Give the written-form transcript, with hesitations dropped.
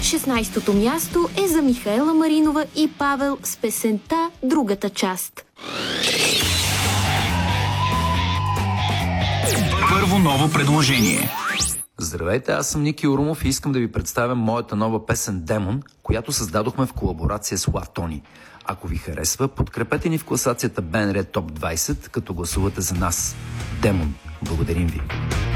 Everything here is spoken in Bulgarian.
16-то място е за Михаела Маринова и Павел с песента «Другата част». Първо ново предложение. Здравейте, аз съм Ники Урумов и искам да ви представя моята нова песен «Демон», която създадохме в колаборация с Лав Тони. Ако ви харесва, подкрепете ни в класацията BNR Top 20, като гласувате за нас. Демон. Благодарим ви.